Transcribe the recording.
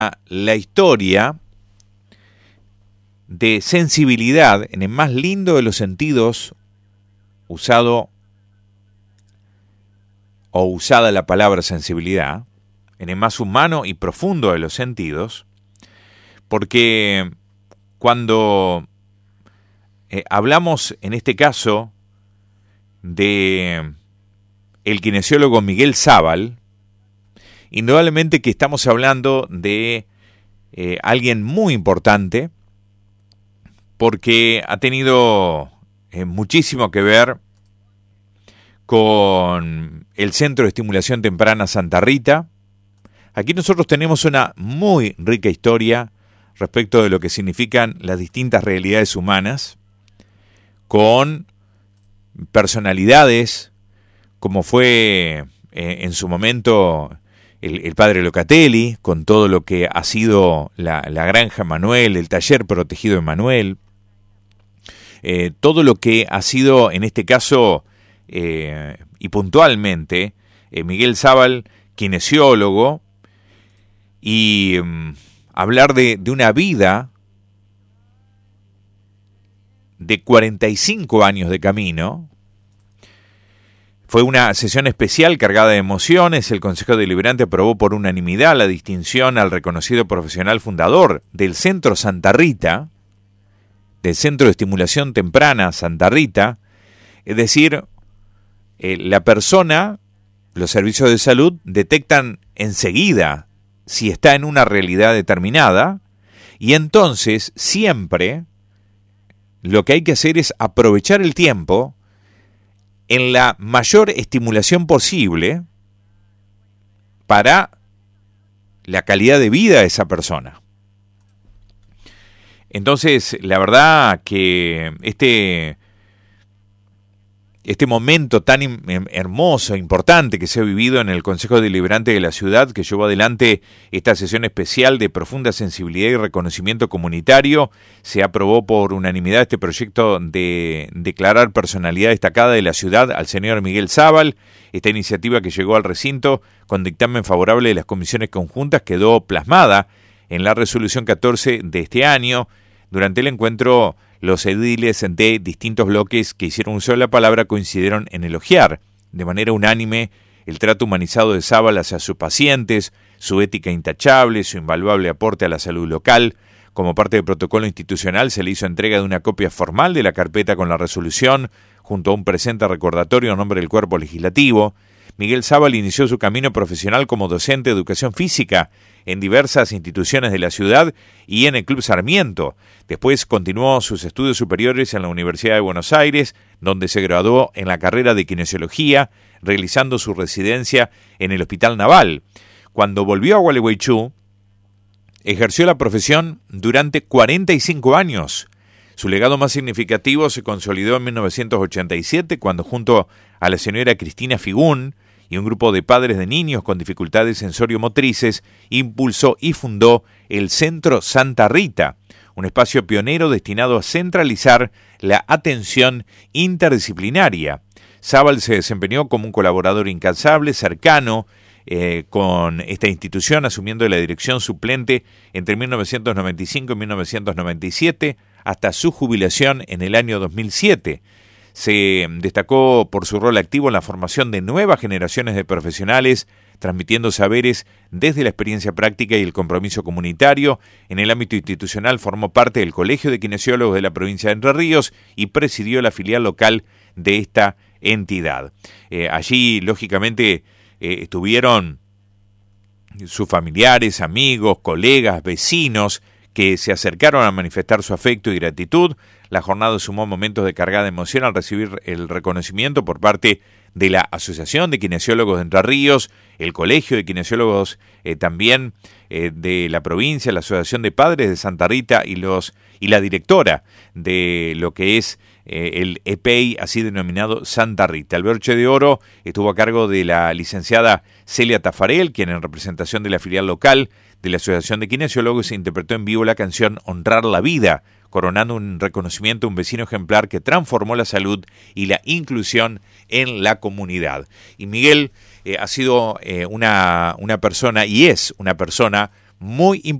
la historia de sensibilidad en el más lindo de los sentidos, usado o usada la palabra sensibilidad, en el más humano y profundo de los sentidos, porque cuando hablamos en este caso de el kinesiólogo Miguel Zabal, indudablemente que estamos hablando de alguien muy importante, porque ha tenido muchísimo que ver con el Centro de Estimulación Temprana Santa Rita. Aquí nosotros tenemos una muy rica historia respecto de lo que significan las distintas realidades humanas, con personalidades como fue en su momento el padre Locatelli, con todo lo que ha sido la granja Manuel, el taller protegido de Manuel, todo lo que ha sido en este caso y puntualmente Miguel Zabal, kinesiólogo, y hablar de una vida de 45 años de camino. Fue una sesión especial cargada de emociones. El Consejo Deliberante aprobó por unanimidad la distinción al reconocido profesional fundador del Centro Santa Rita, del Centro de Estimulación Temprana Santa Rita, es decir, la persona, los servicios de salud detectan enseguida si está en una realidad determinada, y entonces siempre lo que hay que hacer es aprovechar el tiempo en la mayor estimulación posible para la calidad de vida de esa persona. Entonces, la verdad que este momento tan hermoso, importante que se ha vivido en el Consejo Deliberante de la ciudad, que llevó adelante esta sesión especial de profunda sensibilidad y reconocimiento comunitario, se aprobó por unanimidad este proyecto de declarar personalidad destacada de la ciudad al señor Miguel Zabal. Esta iniciativa, que llegó al recinto con dictamen favorable de las comisiones conjuntas, quedó plasmada en la resolución 14 de este año. Durante el encuentro, los ediles de distintos bloques que hicieron uso de la palabra coincidieron en elogiar de manera unánime el trato humanizado de Zabal hacia sus pacientes, su ética intachable, su invaluable aporte a la salud local. Como parte del protocolo institucional, se le hizo entrega de una copia formal de la carpeta con la resolución, junto a un presente recordatorio a nombre del cuerpo legislativo. Miguel Zabal inició su camino profesional como docente de educación física en diversas instituciones de la ciudad y en el Club Sarmiento. Después continuó sus estudios superiores en la Universidad de Buenos Aires, donde se graduó en la carrera de kinesiología, realizando su residencia en el Hospital Naval. Cuando volvió a Gualeguaychú, ejerció la profesión durante 45 años. Su legado más significativo se consolidó en 1987, cuando junto a la señora Cristina Figún y un grupo de padres de niños con dificultades sensoriomotrices, impulsó y fundó el Centro Santa Rita, un espacio pionero destinado a centralizar la atención interdisciplinaria. Zabal se desempeñó como un colaborador incansable, cercano con esta institución, asumiendo la dirección suplente entre 1995 y 1997, hasta su jubilación en el año 2007. Se destacó por su rol activo en la formación de nuevas generaciones de profesionales, transmitiendo saberes desde la experiencia práctica y el compromiso comunitario. En el ámbito institucional formó parte del Colegio de Kinesiólogos de la provincia de Entre Ríos y presidió la filial local de esta entidad. Allí, lógicamente, estuvieron sus familiares, amigos, colegas, vecinos, que se acercaron a manifestar su afecto y gratitud. La jornada sumó momentos de cargada emoción al recibir el reconocimiento por parte de la Asociación de Kinesiólogos de Entre Ríos, el Colegio de Kinesiólogos también de la provincia, la Asociación de Padres de Santa Rita y la directora de lo que es el EPEI, así denominado Santa Rita. El broche de oro estuvo a cargo de la licenciada Celia Tafarel, quien en representación de la filial local de la Asociación de Kinesiólogos interpretó en vivo la canción Honrar la Vida, coronando un reconocimiento a un vecino ejemplar que transformó la salud y la inclusión en la comunidad. Y Miguel ha sido una persona, y es una persona muy